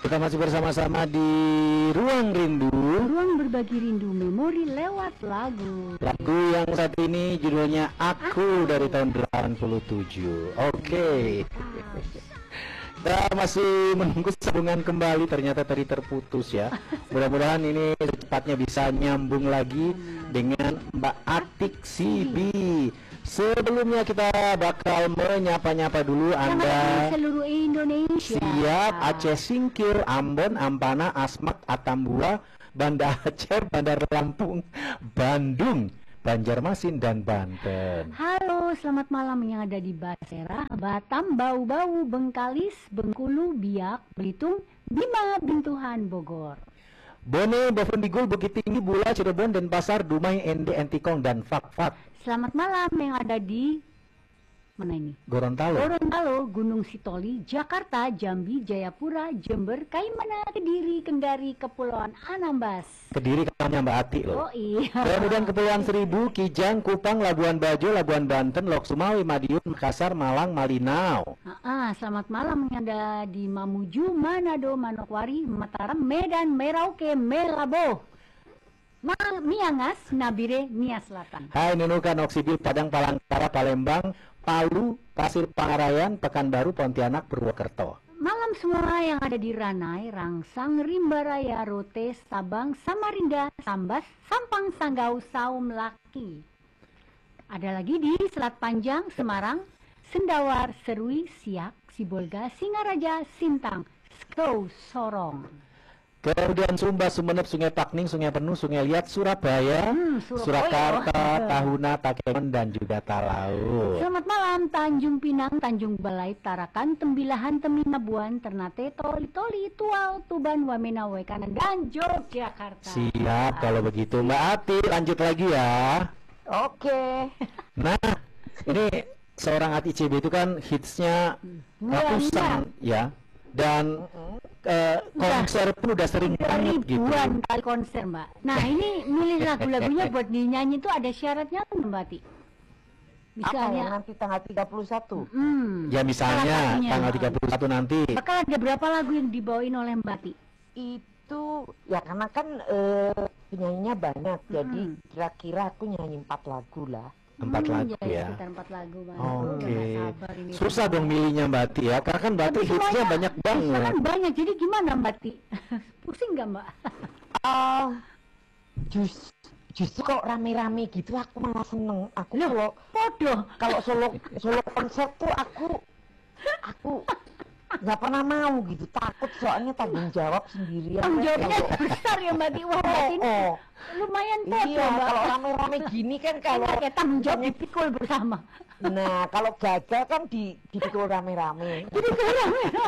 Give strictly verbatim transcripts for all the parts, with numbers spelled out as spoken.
Kita masih bersama-sama di Ruang Rindu. Ruang berbagi rindu memori lewat lagu. Lagu yang saat ini judulnya Aku dari tahun delapan puluh tujuh. Oke. Kita masih menunggu sambungan kembali, ternyata tadi terputus ya. Mudah-mudahan ini secepatnya bisa nyambung lagi dengan Mbak Atik Sibi. Sebelumnya kita bakal menyapa-nyapa dulu Anda seluruh Indonesia. Siap, Aceh Singkil, Ambon, Ampana, Asmat, Atambua, Banda Aceh, Bandar Lampung, Bandung, Banjarmasin, dan Banten. Halo, selamat malam yang ada di Basera, Batam, Bau-Bau, Bengkalis, Bengkulu, Biak, Belitung, Bima, Bintuhan, Bogor, Bone, Bovendigul, Bukit Tinggi, Bula, Cirebon, Denpasar, Dumai, Ende, Entikong, dan Fak-Fak. Selamat malam yang ada di mana ini? Gorontalo. Gorontalo, Gunung Sitoli, Jakarta, Jambi, Jayapura, Jember, Kaimana, Kediri, Kendari, Kepulauan Anambas. Kediri katanya Mbak Ati loh. Oh iya. Kemudian Kepulauan Seribu, Kijang, Kupang, Labuan Bajo, Labuan Banten, Lok Sumawi, Madiun, Makassar, Malang, Malinau. Ah, selamat malam yang ada di Mamuju, Manado, Manokwari, Mataram, Medan, Merauke, Melabo, Ma Miangas, Nabire, Nia Selatan. Hai Nunukan, Oksibil, Padang, Palangkaraya, Palembang, Palu, Pasir Pangarayan, Pekanbaru, Pontianak, Purwokerto. Malam semua yang ada di Ranai, Rangsang, Rimbaraya, Rote, Sabang, Samarinda, Sambas, Sampang, Sanggau, Saum, Laki. Ada lagi di Selat Panjang, Semarang, Sendawar, Serui, Siak, Sibolga, Singaraja, Sintang, Skou, Sorong. Kemudian Sumba, Sumeneb, Sungai Pakning, Sungai Penuh, Sungai Liat, Surabaya, Hmm, Surabaya. Surakarta, Tahuna, Takengon, dan juga Talaut. Selamat malam, Tanjung Pinang, Tanjung Balai, Tarakan, Tembilahan, Teminabuan, Ternate, Toli, Toli, Tual, Tuban, Wamena, Wekanan, dan Yogyakarta. Siap, kalau begitu Mbak Ati, lanjut lagi ya. Oke. Nah, ini seorang Ati C B itu kan hitsnya ratusan ya. Dan uh, konser pun udah sering banget gitu. Ribuan kali konser, Mbak. Nah, ini milih lagu-lagunya buat dinyanyi itu ada syaratnya nggak, Mbak Ati? Misalnya apa, nanti tanggal tiga puluh satu. Hmm, ya misalnya tanggal tiga puluh satu nanti. Bakal ada berapa lagu yang dibawain oleh Mbak Ati? Itu ya karena kan uh, penyanyinya banyak, hmm. jadi kira-kira aku nyanyi empat lagu lah. Empat hmm, lagu ya. ya. Empat lagu, Mbak. Oke. Okay. Oh, susah dong milihnya Mbak Ati ya, karena kan Mbak Ati hitsnya banyak banget. Kan banyak, jadi gimana Mbak Ati? Pusing nggak Mbak? Uh, just, justru kalau rame-rame gitu aku malah seneng. Aku kalau bodoh. Kalau solo solo konser tuh aku aku nggak pernah mau gitu, takut soalnya tanggung jawab sendirian. Tanggung jawabnya besar ya Mbak Ati. Wah, Mbak Ati oh, oh. lumayan bodoh iya, Mbak. Kalau rame-rame gini kan kalau kayak tanggung jawab dipikul bersama. Nah, kalau gagal kan di dipikul rame-rame. Dipikul rame-rame.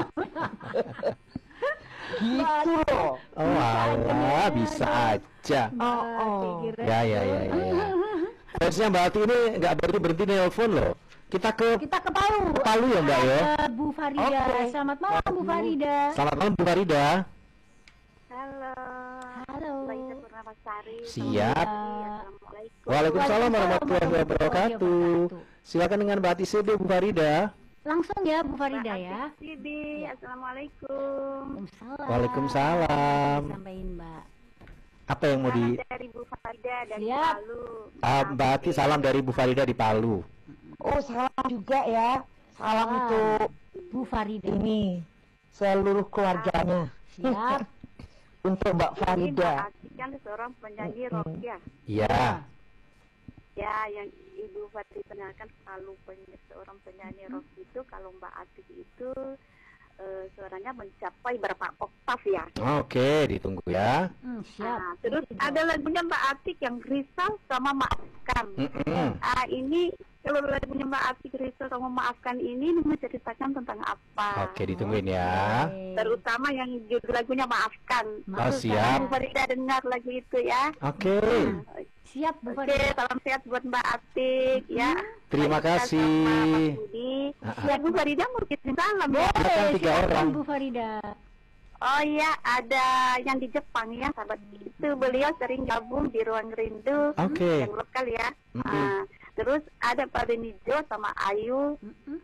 Gitu loh. Oh alah, bisa aja. Oh, oh. Ya ya ya ya. Terusnya Mbak Ati ini nggak berhenti berhenti nelpon loh. Kita ke kita ke Palu. Ke Palu ya Mbak ya. Uh, Bu Farida. Okay. Selamat malam Bu Farida. Selamat malam Bu Farida. Halo. Halo. Siap. Assalamualaikum. Waalaikumsalam warahmatullahi wabarakatuh. Silakan dengan Mbak Ati C B Bu Farida. Langsung ya Bu Farida ya. C B. Assalamualaikum. Waalaikumsalam. Sampaikan Mbak. Apa yang mau di? Dari Bu Farida dari Siap. Palu. Ah, Mbak Ati salam dari Bu Farida di Palu. Oh salam juga ya. Salam ah, untuk Bu Farida. Ini seluruh keluarganya. Siap. Untuk Mbak Farida. Ini kan seorang penyanyi rock ya. Iya. Ya, yang Ibu Farida kenalkan Palu penyanyi, seorang penyanyi rock itu kalau Mbak Atik itu uh, suaranya mencapai berapa oktav ya? Oke, ditunggu ya. Hmm, siap. Nah, terus ada lagunya Mbak Atik yang Risau sama Maafkan. Mm -mm. Ah, ini kalau lagunya Mbak Atik Risau sama Maafkan ini menceritakan tentang apa? Oke, ditungguin ya. Terutama yang judul lagunya Maafkan. Oh, siap. Bu Farida dengar lagu itu ya. Oke. Nah, siap Bu Oke, Farida. salam sehat buat Mbak Atik ya. Terima kasih. Mas Budi. Ya, Bu Farida mau kirim salam ya. Kan tiga orang. Bu Farida. Oh iya, ada yang di Jepang ya, sahabat itu beliau sering gabung di Ruang Rindu. Oke. Yang lokal ya. Mm-hmm. Nah, terus ada Pak Benijo sama Ayu. Mm-hmm.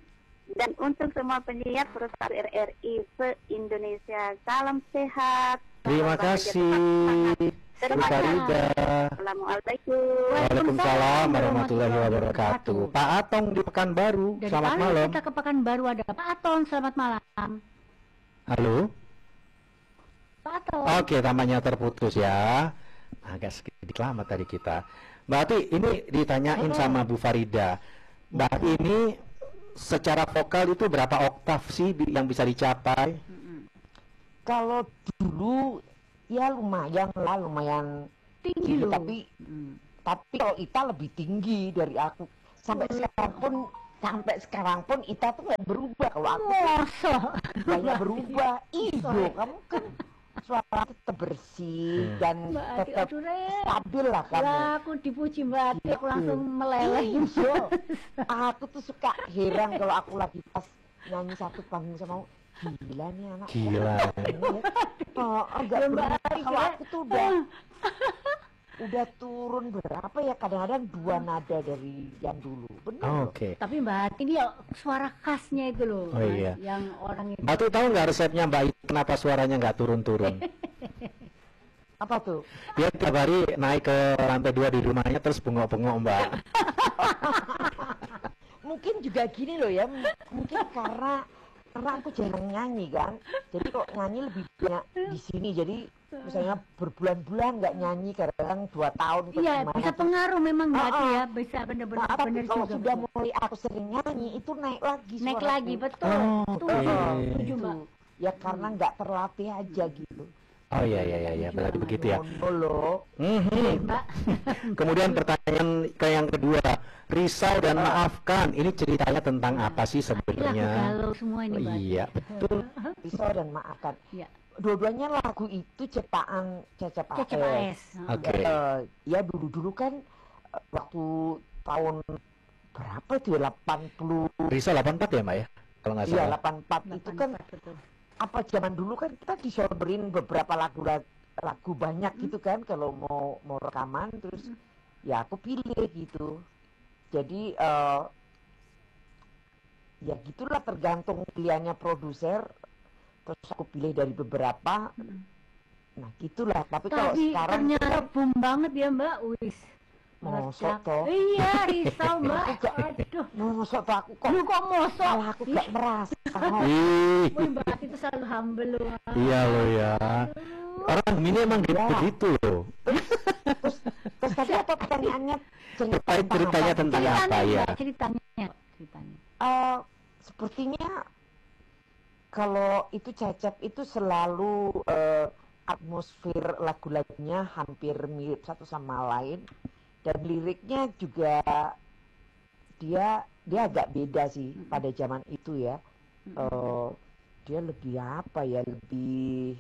Dan untuk semua penyiar perusahaan R R I se-Indonesia, salam sehat. Terima salam kasih, bahagia, Bu Farida. Assalamualaikum. Waalaikumsalam warahmatullahi wabarakatuh. Pak Atong di Pekanbaru, Dari selamat Palu malam. kita ke Pekanbaru ada Pak Aton, selamat malam. Halo. Pak Aton. Oke, tampaknya terputus ya. Agak sedikit lama tadi kita. Berarti ini ditanyain sama Bu Farida. Mbak ini secara vokal itu berapa oktav sih bi- yang bisa dicapai? Kalau dulu ya lumayan lah, lumayan Tinggi tinggi, loh. tapi Hmm. tapi kalau Ita lebih tinggi dari aku. Sampai sekarang pun sampai sekarang pun Ita tuh nggak berubah. Kalau aku tuh Mosok. banyak berubah. Iyo, kamu kan suara tetap bersih dan Mbak Ati, tetap aduh, Ren. stabil lah kamu. Lah aku dipuji Mbak Ati, aku langsung meleleh. Iya. Aku tuh suka heran kalau aku lagi pas nyanyi satu panggung sama gila nih anak. Gila. Oh, agak Ya, Mbak berubah. Ati, Kalau kira- aku tuh udah udah turun berapa ya, kadang-kadang dua nada dari yang dulu. Bener loh. Oke. Tapi Mbak Ati dia suara khasnya itu loh. Oh, iya. Yang orang itu. Mbak tuh tahu nggak resepnya Mbak Itu kenapa suaranya nggak turun-turun? Apa tuh? Dia tiap hari naik ke lantai dua di rumahnya terus bengok-bengok Mbak. Mungkin juga gini loh ya, m- mungkin karena karena aku jarang nyanyi kan, jadi kok nyanyi lebih banyak di sini. Jadi misalnya berbulan-bulan nggak nyanyi, kadang-kadang dua tahun atau Iya, gimana bisa tuh. pengaruh memang Mbak Ati Ah, ya, ah. bisa bener-bener Nah, tapi bener kalau juga. sudah betul. mulai aku sering nyanyi itu naik lagi Naik suaraku. lagi, betul. Oh, Tujuh, oke. tujuh Mbak. Ya karena nggak terlatih aja gitu. Oh iya iya iya, iya. Berarti begitu ya. Ngono loh. Mhm. Mbak. Kemudian pertanyaan ke yang kedua, risau dan maafkan. Ini ceritanya tentang apa sih Lagu sebenarnya? galau semua ini Mbak Ati. Iya betul. Risau dan maafkan. Iya. Dua-duanya lagu itu ciptaan Cecep A S. Cecep A S. Oke. Eh, ya dulu-dulu kan eh, waktu tahun berapa itu ya, delapan puluh, Risau delapan puluh empat ya Mbak ya? Kalau nggak iya salah. delapan puluh empat itu kan Betul. apa zaman dulu kan kita disodorin beberapa lagu lagu banyak gitu kan kalau mau mau rekaman, terus ya aku pilih gitu. Jadi eh, ya gitulah, tergantung pilihannya produser, terus aku pilih dari beberapa. Nah gitulah, tapi kalau Tapi sekarang ternyata boom banget ya Mbak, wis. Mosok Meledak. toh? Iya, risau Mbak. Aduh, mosok tuh aku kok lu kok mosok? malah aku gak merasa. Ih, Wih, Mbak Ati itu selalu humble loh. Mbak. iya loh ya. Orang ini emang gitu Ya. begitu loh. Terus terus tadi apa pertanyaannya? Cerita Ceritanya, tentang ceritanya apa? tentang Ceritanya, apa ya? Mbak, ceritanya, ceritanya. Eh, sepertinya kalau itu Cecep itu selalu eh, atmosfer lagu-lagunya hampir mirip satu sama lain, dan liriknya juga dia dia agak beda sih pada zaman itu ya. Eh, dia lebih apa ya, lebih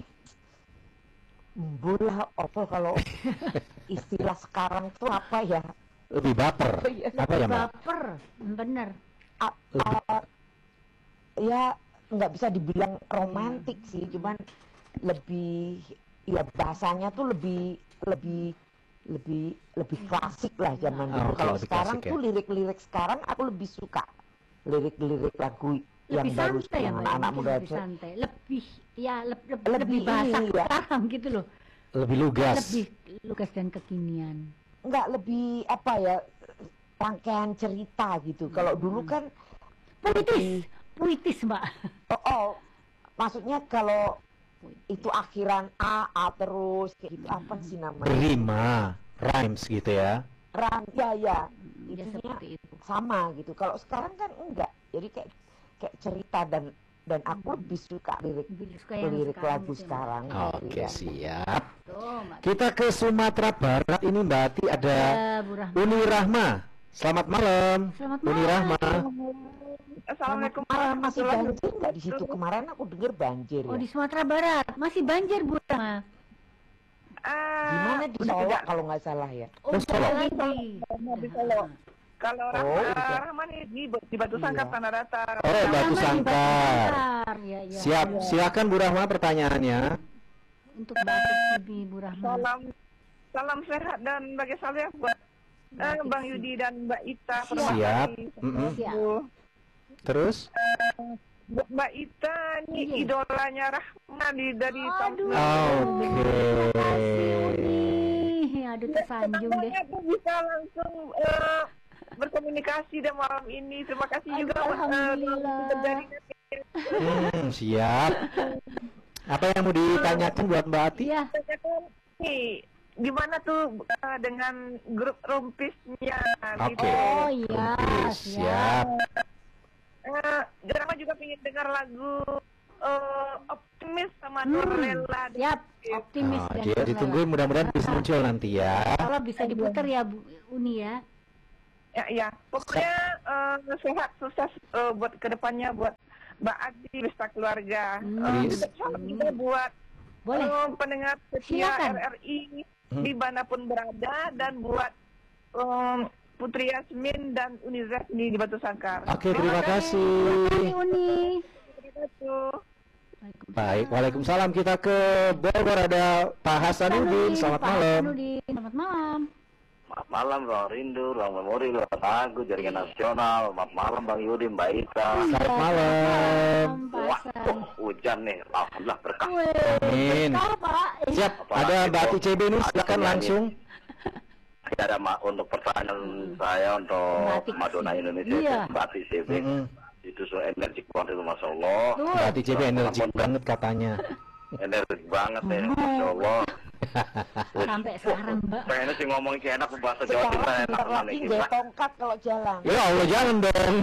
bola apa kalau istilah sekarang tuh apa ya? Lebih baper. Apa ya Mbak? Baper, bener. A- a- ya nggak bisa dibilang romantis sih, cuman lebih ya bahasanya tuh lebih lebih lebih lebih klasik lah zaman Ah, dulu. oke, Kalau lebih sekarang klasik ya. tuh lirik-lirik sekarang aku lebih suka lirik-lirik lagu yang Lebih baru santai ya sekarang, Mbak, anak-anak mungkin muda lebih itu. santai. Lebih, ya le- le- Lebih lebih bahasa ini ya. sekarang gitu loh. Lebih lugas. Lebih lugas dan kekinian. Nggak lebih apa ya, rangkaian cerita gitu. Kalau dulu kan Puitis, puitis Mbak. oh, oh, maksudnya kalau itu akhiran A, A terus kayak gitu, apa sih namanya? Berima, rhymes gitu ya. Rangka ya, Ya itunya seperti itu. sama gitu. Kalau sekarang kan enggak, jadi kayak kayak cerita, dan dan aku lebih suka lirik Lebih suka yang lirik sekarang lagu gitu ya, sekarang. Oke, gitu ya. siap. Tuh, Mbak. Kita ke Sumatera Barat ini Mbak Ati ada Ya, Bu Rahma. Uni Rahma. Selamat malam. Selamat Uni malam. Rahma. Assalamualaikum Kemarin masih warahmatullahi banjir nggak di situ? Kemarin aku dengar banjir Oh, ya. di Sumatera Barat masih banjir Bu Rahma. Ah, Gimana di udah Solo tidak. kalau nggak salah ya? Oh, Oh, Solo. lagi. Di Solo. Kalau Oh, Rahma, iya. Rahman ini di, di Batu Sangkar Iya. Tanah Datar. Oh, Batu Rahma di Sangkar. Sangkar. Ya, ya. Siap, silakan Bu Rahma pertanyaannya. Untuk batik Sibi Bu Rahma. Salam salam sehat dan bagi saya buat eh, Batik Bang Sibi. Yudi dan Mbak Ita. Siap. Siap. Permati. Mm-mm. Siap. Bu. Terus? Buat Mbak Ita nih Iya. idolanya Rahma di dari tahun Aduh. Oke. Makasih Uni. Aduh tersanjung deh. Aku bisa langsung eh, berkomunikasi dan malam ini. Terima kasih Aduh, juga eh, alhamdulillah. jaringan. Hmm, siap. Apa yang mau ditanyakan buat Mbak Ati? Iya. Nih, gimana tuh eh, dengan grup rumpisnya? Oke. Gitu. Oh iya, Oke, siap. Eh, Rama juga pengen dengar lagu eh, Optimis sama Hmm, Dorlela. siap, optimis Ah, dan dia berlelah. ditungguin, mudah-mudahan bisa muncul nanti ya. Kalau bisa diputar ya Bu Uni ya. Ya, ya. Pokoknya eh, sehat, sukses eh, buat kedepannya buat Mbak Adi beserta keluarga. Hmm. Eh, salam juga buat Boleh. eh, pendengar setia Silakan. R R I Hmm. dimanapun berada dan buat eh, Putri Yasmin dan Unizah ini di Batu Sangkar. Oke, terima kasih. Terima kasih Uni. Terima kasih. Baik, waalaikumsalam. Kita ke Bogor, ada Pak Hasanuddin. Selamat Pak malam. Hasanuddin, selamat malam. Selamat malam Bang Rindu, Bang Memori, Bang Lagu, Jaringan Nasional. Selamat malam Bang Yudi, Mbak Ita. Selamat malam. Pak Wah, Hasan. hujan nih, alhamdulillah berkah. Wih, Amin. bentar, Pak. Siap, ada Mbak Ati C B nih, silakan langsung. Ya, ada ma- untuk pertanyaan saya untuk Mbak Ati Madonna C B. Indonesia, Iya. Mbak Ati C B. Mm-mm. Itu so energik banget itu, Masya Allah. Tuh. Mbak Ati C B energik banget katanya. Energik banget ya, Masya Allah. Sampai sekarang, Mbak. Pengennya sih ngomongin kayak enak, bahasa Jawa Timur Sekarang enak bentar mana lagi nih, dia Mbak. tongkat kalau jalan. Ya Allah, jangan dong.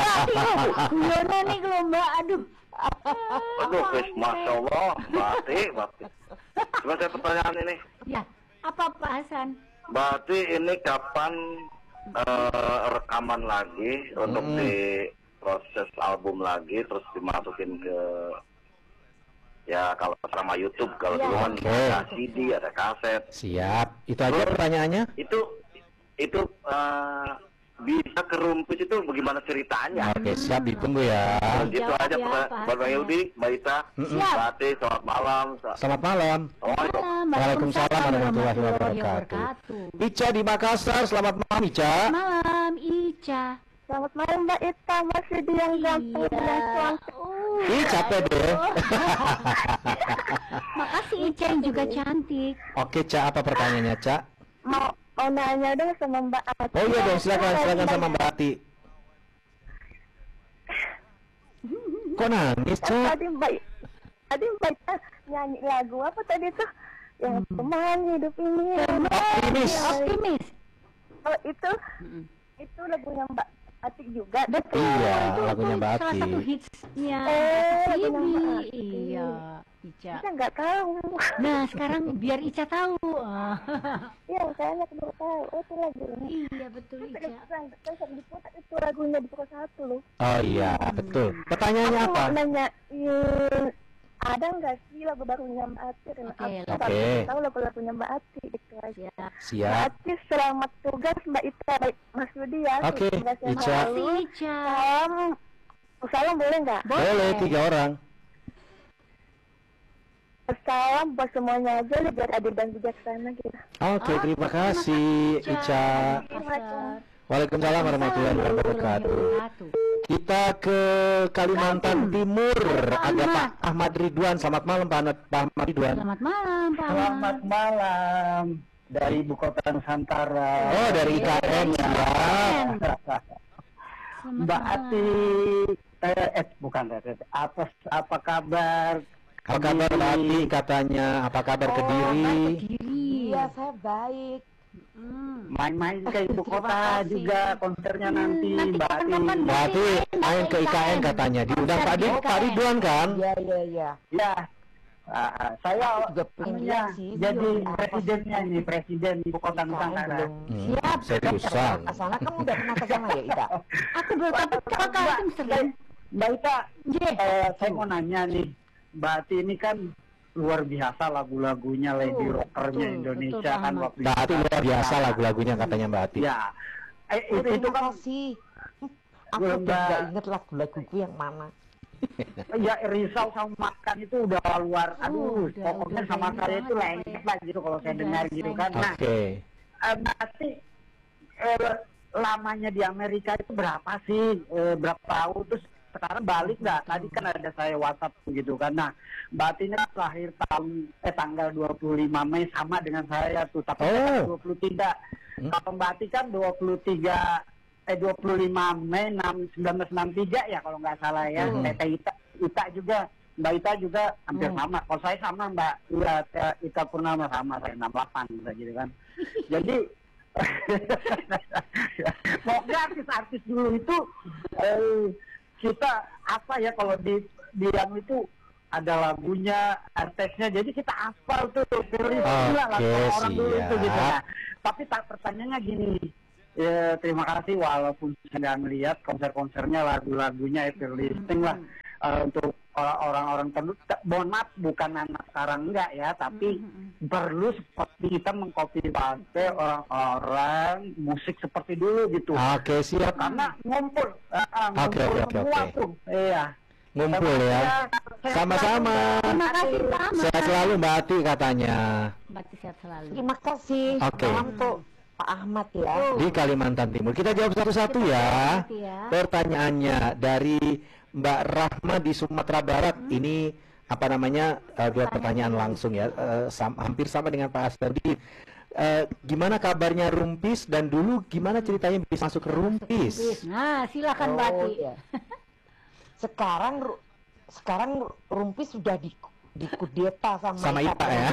Gimana nih kalau Mbak? Aduh. Aduh, guys, Masya Allah, Mbak Ati, Mbak Ati. Cuma saya pertanyaan ini. Ya, apa Pak Hasan? Berarti ini kapan eh, rekaman lagi untuk Hmm. di proses album lagi terus dimasukin ke ya kalau sama YouTube kalau Ya. dulu kan Oke. ada C D ada kaset Siap. Itu aja pertanyaannya. itu itu eh, bisa kerumpis itu bagaimana ceritanya? Oke, siap, ditunggu ya. Gitu Jawab aja ya, pertanyaan Pak buat Bang Hasan. Yudi, Mbak Ita, Mm-mm. Mbak Ati, selamat malam. Selamat malam. Assalamualaikum. Waalaikumsalam warahmatullahi wabarakatuh. Ica di Makassar, selamat malam Ica. Malam Ica. Selamat malam Mbak Ita, masih di yang gampang dan Iya. cuanki. Uh, Ih, capek deh. Makasih Ica yang juga cantik. Oke, Ca, apa pertanyaannya, Ca? Mau, mau nanya dong sama Mbak Ati. Oh iya dong, silakan, silakan sama Mbak Ati. Kok nangis, Ca? Tadi Mbak tadi Mbak Ita nyanyi lagu apa tadi tuh? Yang teman hidup ini. Optimis. Optimis. Oh itu itu lagunya Mbak Ati juga. Betul. Iya, itu, lagunya itu Mbak salah Ati. satu hitsnya Oh, Ati lagunya Mbak Sibi. Ati. Iya, Ica. Saya nggak tahu. Nah, sekarang biar Ica tahu. Ah. Iya, saya nggak baru tahu. Oh itu lagunya. Iya, betul Ica. Saya saya diputar itu lagunya di Pro satu loh. Oh iya, betul. Pertanyaannya Aku apa? mau nanya, ada nggak sih lagu barunya Mbak Ati? Dan Oke, aku oke. tak tahu lagu-lagunya Mbak Ati itu aja. Siap. Mbak Siap. Ati selamat tugas Mbak Ita, baik Mas Yudi ya. Oke, Tugas yang Ica. lalu. Makasih Ica. Salam, salam boleh nggak? Boleh, tiga orang. Salam buat semuanya aja nih, biar adil dan bijaksana gitu. Oke, Oh, terima terima kasih, kasih, Ica. Assalamualaikum. Waalaikumsalam warahmatullahi wabarakatuh. Kita ke Kalimantan Timur, ada Pak Ahmad Ridwan. Selamat malam, Pak Ahmad, Pak Ahmad Ridwan. Selamat malam, Pak. Selamat malam dari Ibu Kota Nusantara. Oh, dari I K N, siap. Mbak Ati, eh, eh bukan, eh, apa apa kabar? Apa kabar Mbak Ati katanya? Apa kabar Kediri? Diri. Iya, saya baik. Hmm. Main-main ke Ibu Terima Kota kasih. juga konsernya nanti, nanti Mbak Ati. kapan-kapan Mbak Ati main ke I K N katanya. Diundang Pak Di- Pak Ridwan kan? Iya, iya, iya. Ya, ah, saya Juga pengen anunya lihat sih jadi video apa presidennya sih. nih, presiden Ibu Kota I K N Nusantara. belum. Hmm, Siap. seriusan. Asana kamu udah pernah ke sana ya, Ita? Aku belum dapat kakak itu sering. Mbak Ita, Ye. eh, saya mau nanya nih, Mbak Ati ini kan luar biasa lagu-lagunya lady Betul, rockernya betul, Indonesia betul, kan Pak waktu Mbak Ati itu. luar biasa lagu-lagunya katanya Mbak Ati. Ya, eh, Oh, itu, itu terima kan kasih. Aku Belum, udah Mbak. nggak inget lagu-laguku yang mana. ya risau sama makan itu udah luar, Oh, aduh, udah- pokoknya udah sama banyak saya itu banget, lengket Pak, lah gitu kalau saya Udah dengar gitu kan. Nah, Oke. eh, Mbak Ati, eh, lamanya di Amerika itu berapa sih? Eh, berapa tahun? Terus sekarang balik nggak? Tadi kan ada saya WhatsApp gitu kan. Nah, Mbak Ati ini lahir tahun eh tanggal dua puluh lima Mei sama dengan saya tuh, tapi Oh. saya dua puluh tiga. Hmm. Kalau Mbak Ati kan dua puluh tiga eh dua puluh lima Mei seribu sembilan ratus enam puluh tiga ya kalau nggak salah ya. Hmm. Tete Ita, Ita juga, Mbak Ita juga hampir Hmm. sama. Kalau saya sama Mbak Ita, Ita Purnama sama saya enam puluh delapan gitu kan. Jadi pokoknya artis-artis dulu itu eh, kita apa ya kalau di diam itu ada lagunya, artisnya, jadi kita hafal tuh pilih Oke, lagu orang dulu itu siap. gitu. Nah, tapi tak pertanyaannya gini, ya, terima kasih walaupun saya nggak melihat konser-konsernya, lagu-lagunya itu listing lah. Eh, untuk orang-orang tertentu, mohon maaf bukan anak sekarang enggak ya, tapi perlu seperti kita mengcopy paste orang-orang musik seperti dulu gitu. Oke, siap. Karena ngumpul, ah, ah, Oke, ngumpul oke, oke, semua oke. tuh, iya. Ngumpul ya. Sama-sama. Terima kasih sama. Sehat selalu Mbak Ati katanya. Mbak Ati sehat selalu. Terima kasih. Oke. Salam tuh Pak Ahmad ya. Di Kalimantan Timur. Kita jawab satu-satu ya. Nanti ya. Pertanyaannya dari Mbak Rahma di Sumatera Barat. Ini apa namanya? eh, dua pertanyaan langsung ya. Eh, sam- hampir sama dengan Pak Astardi. Eh, gimana kabarnya Rumpis dan dulu gimana ceritanya bisa masuk ke Rumpis? Nah, silakan Mbak Ati. Oh, iya. Sekarang ru- sekarang Rumpis sudah di dikudeta sama Sama Ipa ya.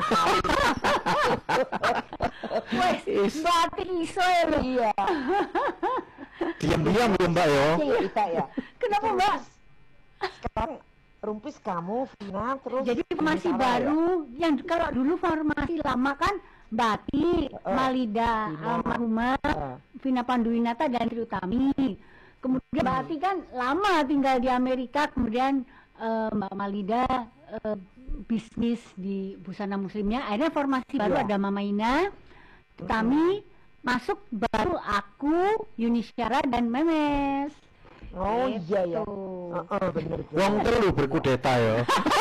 Wes, Is- Mbak Ati iso ya loh. Iya. Diam-diam ya Mbak yo. Iya Ita ya. Kenapa Mbak? Sekarang Rumpis kamu, Vina, terus Jadi formasi Sarah, ya? baru, yang kalau dulu formasi lama kan Mbak Ati, Malida, Vina. almarhumah, Eh. Vina Panduwinata dan Tri Utami. Kemudian Mbak Ati kan lama tinggal di Amerika, kemudian eh, Mbak Malida eh, bisnis di busana muslimnya. Akhirnya formasi baru Iya. ada Mama Ina, kami masuk baru aku, Yuni Syara dan Memes. Oh iya ya. Gitu. Heeh, bener. Wong telu berkudeta ya.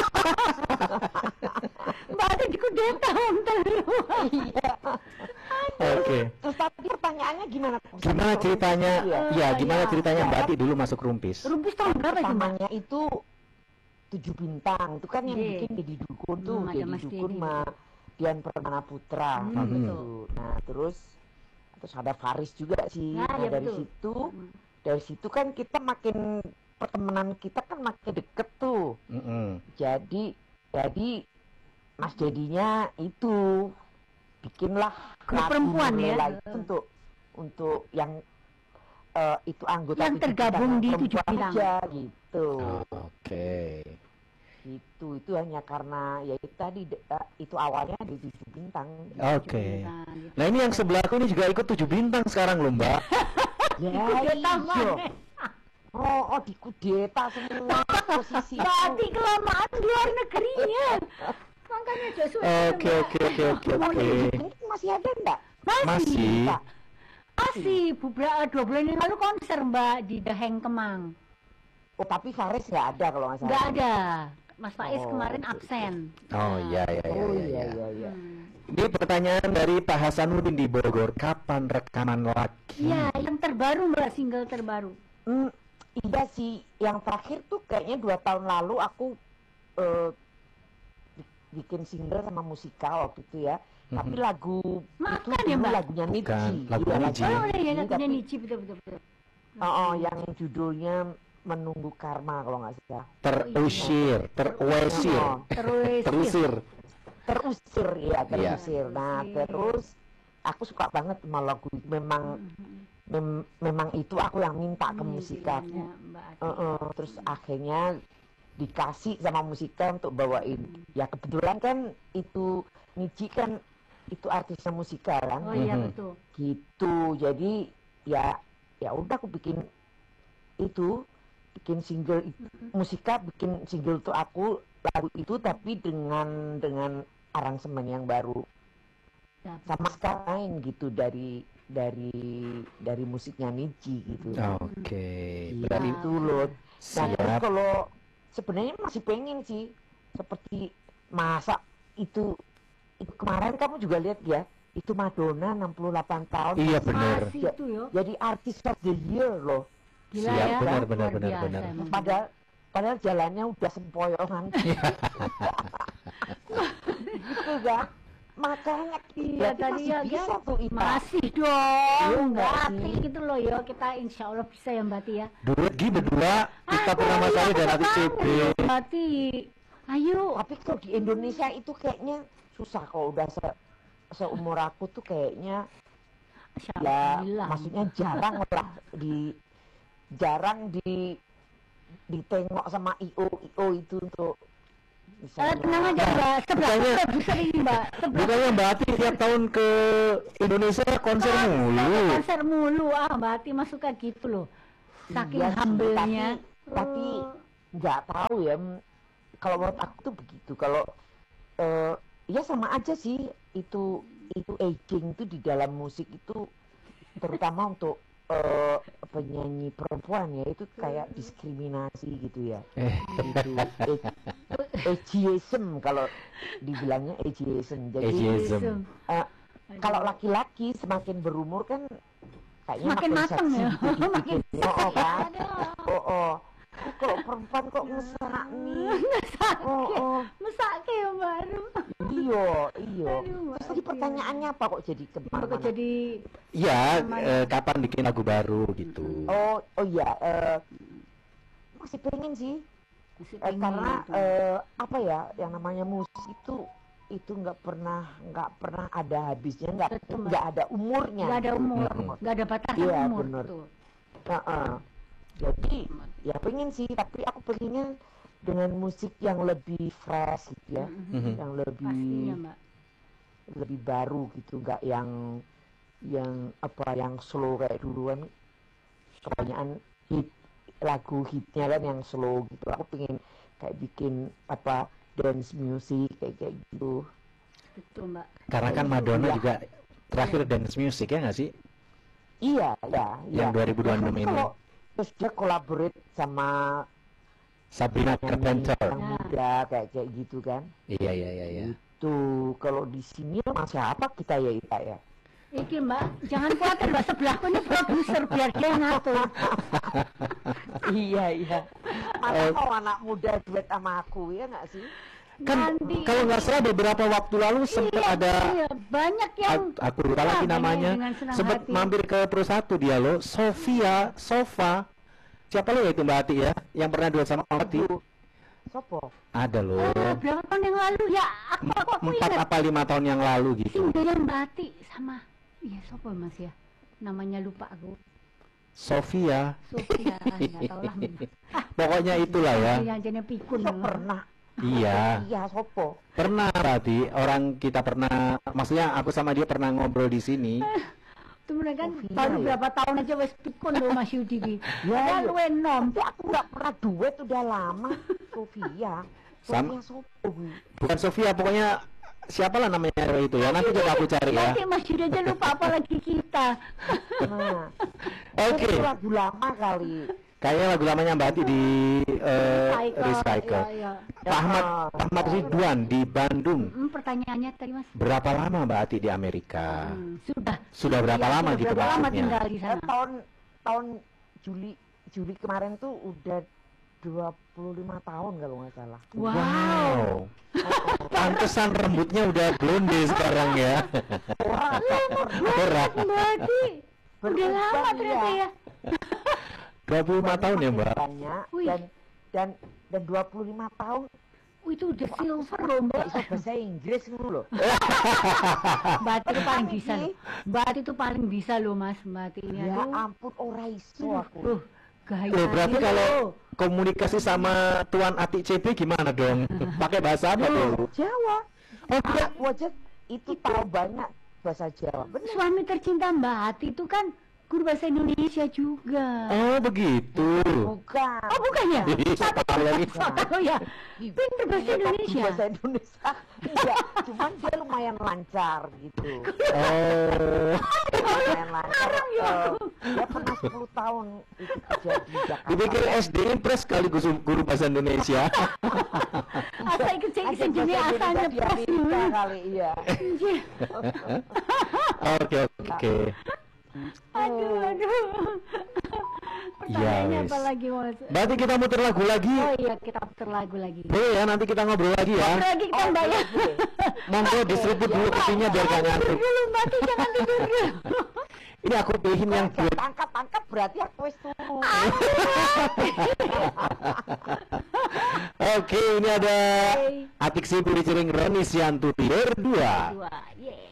Mbak Ati dikudeta om telu. Iya. Oke. Terus tadi pertanyaannya gimana? Gimana ceritanya? Iya. Ya, gimana iya. ceritanya Mbak Ati dulu masuk Rumpis? Rumpis tahun berapa itu Mbak? Pertamanya itu tujuh bintang. Itu kan yang Iya. bikin Dedi Dukun tuh, Hmm, ada Dedi Mas Dukun Dedi. sama Dian Permana Putra. Hmm, gitu. betul. Nah, terus terus ada Faris juga sih. Ya, Nah, ya, dari betul. situ Hmm. dari situ kan kita makin pertemanan kita kan makin deket tuh. Mm-mm. Jadi jadi Mas Dedinya itu bikinlah Grup lagu perempuan ya? Lela itu untuk untuk yang eh, itu anggota Yang tujuh tergabung bintang di perempuan tujuh bintang. aja gitu. Oke. Itu itu hanya karena ya itu tadi de- eh, itu awalnya di tujuh bintang. Oke. Bintang, gitu. Nah ini yang sebelahku ini juga ikut tujuh bintang sekarang loh Mbak. Ya Dikudeta iya. mana? Oh, oh dikudeta semua posisi Mbak Ati kelamaan di luar negerinya. Makanya Joshua. Oke oke oke oke oke. Ini masih ada enggak? Masih. Pak? Masih beberapa dua bulan yang lalu konser Mbak di The Heng Kemang. Oh, tapi Faris nggak ada kalau nggak salah. Nggak ada. Mas Faiz Oh, kemarin oke. absen. Oh iya iya iya. Oh iya, iya iya. iya iya. Hmm. Ini pertanyaan dari Pak Hasanuddin di Bogor. Kapan rekaman lagi? Iya, yang terbaru Mbak, single terbaru. Hmm, iya sih, yang terakhir tuh kayaknya dua tahun lalu aku eh, bi- bikin single sama musikal waktu itu ya. Tapi lagu Makan itu ya, dulu Mbak? lagunya Niji. Bukan, lagu Iya, Niji. Oh, iya, iya, Niji, lagunya tapi- Niji, betul, betul, betul. Oh, oh, yang judulnya Menunggu Karma kalau nggak salah. Terusir, terwesir, Oh, Terus, terusir. terusir ya, terusir. Nah, Terusir. terus aku suka banget sama lagu itu. Memang mem- memang itu aku yang minta ke musika. Ya, Mbak Ati. Heeh, terus akhirnya dikasih sama musika untuk bawain. Ya kebetulan kan itu Niji kan itu artisnya musika kan. Oh iya, Mhm. betul. Gitu. Jadi ya ya udah aku bikin itu bikin single itu, musika bikin single tuh aku lagu itu tapi dengan dengan aransemen yang baru Ya, sama sekali lain gitu dari dari dari musiknya Niji gitu. Oke. Dari Berarti itu loh. Nah, terus siap. kalau sebenarnya masih pengen sih seperti masa itu, itu kemarin kamu juga lihat ya, itu Madonna enam puluh delapan tahun Iya masih bener. Masih itu ya. jadi artis of the year loh. Gila Siap, ya, benar, luar benar, benar, biasa benar. emang. Padahal padahal jalannya udah sempoyongan. Gitu kan? Makanya Iya berarti tadi masih ya bisa kan? tuh Ipa. Masih Iya, dong, enggak Mbak sih? Ati gitu loh ya, kita insya Allah bisa ya Mbak Ati ya. Duet Gi berdua, kita Aduh, pertama iya, kali aku dan nanti kangen C B. ya, Mbak Ati. Ayo. Tapi kalau di Indonesia itu kayaknya susah kalau udah se seumur aku tuh kayaknya Siapa ya bilang? maksudnya jarang lah di jarang di ditengok sama I O I O itu untuk Eh, misalnya tenang aja Mbak, sebelah Bukannya- produser ini Mbak. Sebelah Bukannya Mbak Ati tiap tahun ke Indonesia konser mulu. konser mulu ah Mbak Ati mah suka gitu loh. Saking Iya sih, humble-nya. tapi tapi Oh. nggak tahu ya m, kalau menurut aku tuh begitu kalau eh, ya sama aja sih itu itu aging itu di dalam musik itu terutama untuk eh, penyanyi perempuan ya itu kayak diskriminasi gitu ya Eh, itu a- ageism kalau dibilangnya ageism jadi Ageism. eh, kalau laki-laki semakin berumur kan kayaknya Makin mateng seksi ya. gitu Makin dibikinnya. Oh, kan? Aduh. Oh, oh. Kok kalau perempuan kok ngesak nih. Oh, oh. Mesake ya baru. Iyo, iyo. Aduh, Terus tadi pertanyaannya apa kok jadi Kok kemana-mana? jadi Iya, eh, kapan bikin lagu baru gitu. Oh, oh iya. eh, masih pengen sih. masih Eh, pengen karena gitu. eh, apa ya, yang namanya musik itu itu nggak pernah nggak pernah ada habisnya, nggak Betul, Mbak. nggak ada umurnya. nggak ada umur, Mm-mm. nggak ada batasan Iya, umur bener. tuh. Heeh. Jadi ya pengen sih, tapi aku pengennya dengan musik yang lebih fresh gitu ya, Mhm. yang lebih Pastinya Mbak. lebih baru gitu, nggak yang yang apa yang slow kayak dulu kan kebanyakan hit lagu hitnya kan yang slow gitu. Aku pengen kayak bikin apa dance music kayak kayak gitu. Betul Mbak. Karena kan Madonna Iya. juga terakhir dance music ya nggak sih? Iya, ya, Yang ya. dua ribu dua puluh enam Nah, ini. kalau terus dia collaborate sama Sabrina nyanyi Carpenter. yang muda kayak kayak gitu kan. Iya iya iya iya. Itu kalau di sini sama siapa kita ya Ita ya? Iki Mbak, jangan khawatir Mbak, sebelahku ini produser biar dia yang ngatur. Iya iya. Mana mau anak muda duet sama aku ya nggak sih? Kan Nanti- kalau nggak salah beberapa waktu lalu sempat Iya, ada iya, banyak yang aku, aku lupa lagi Wah, namanya, dengan senang sempat hati. mampir ke Pro satu dia loh, Sofia, Sofa. Siapa lo ya itu Mbak Ati ya? Yang pernah duet sama Mbak Ati? Aduh, Sopo? Ada loh. Eh, berapa tahun yang lalu ya? Aku aku, aku Empat ingat. apa lima tahun yang lalu gitu. Single yang Bati sama iya siapa Mas ya? Namanya lupa aku. Sofia. Sofia, enggak tahu lah. Pokoknya itulah ya. Yang jenis pikun. Kok pernah? Iya. Iya Sopo. Pernah berarti orang kita pernah, maksudnya aku sama dia pernah ngobrol di sini. Itu mereka kan Sofia, baru ya? berapa tahun aja wes pikun loh Mas Yudi ki. Ya, Ya iya. lu enom. Tapi aku nggak pernah duet udah lama. Sofia. Sama- Sofia Sopo. Bu. Bukan Sofia, pokoknya siapalah namanya itu ya. Nanti coba aku cari ya. Nanti Mas Yudi aja lupa apalagi kita. Nah, Oke. itu lagu lama kali. Kayaknya lagu lamanya Mbak Ati di eh, Recycle, Recycle. iya, iya. Pak Ahmad, Ah, Pak Ahmad Ridwan di Bandung. Hmm, pertanyaannya tadi Mas. Berapa lama Mbak Ati di Amerika? Hmm, sudah. Sudah berapa Iya, lama sudah gitu berapa lama maksudnya? tinggal di Eh, sana? tahun tahun Juli Juli kemarin tuh udah dua puluh lima tahun kalau nggak salah. Wow. Pantesan rambutnya udah blonde sekarang ya. Ora. Berarti udah Berubah, lama ternyata iya. ya. dua puluh lima tahun ya, Mbak. Banyak Wih. dan dan dan dua puluh lima tahun Oh, itu udah silver loh Mbak. nggak bisa bahasa Inggris dulu loh. Mbak Ati itu paling bisa Ini- loh. Mbak Ati itu paling bisa loh Mas. Mbak Ati ini Ya aduh. ampun ora iso aku. Tuh, gaya. Loh, berarti gitu kalau loh. komunikasi sama Tuan Ati C B gimana dong? Pakai bahasa apa tuh? Jawa. Oh, Aku aja itu tahu banyak bahasa Jawa. Bener. Suami tercinta Mbak Ati itu kan guru bahasa Indonesia juga. Oh, begitu. Bukan. Oh, bukan ya? Ih, saya tahu lagi. Oh ya, pinter bahasa Iya, tapi Indonesia. Bahasa Indonesia. Iya, cuman dia lumayan lancar gitu. Oh. Lumayan lancar. Haram ya. Eh, dia pernah sepuluh tahun itu kerja di Jakarta. Dipikir S D Impres kali guru guru bahasa Indonesia. Asa ikut saya Ada jenis bahasa asalnya Indonesia di pas Amerika dulu. kali, iya. Anjir. Oke, oke. Aduh, aduh. Pertanyaannya wes. apa lagi Mas? Berarti kita muter lagu lagi. Oh iya, kita putar lagu lagi. Boleh ya, nanti kita ngobrol lagi ya. Ngobrol lagi kita Mbak ya. Monggo diseruput dulu kopinya biar gak Tidur ngantuk. dulu Mbak, Ti, jangan tidur dulu. Ini aku pilihin yang buat. Angkat-angkat berarti aku wis turu. Oke, ini ada Oke. Atik Sipuri Ciring Roni Sianturi berdua. Dua, yeah.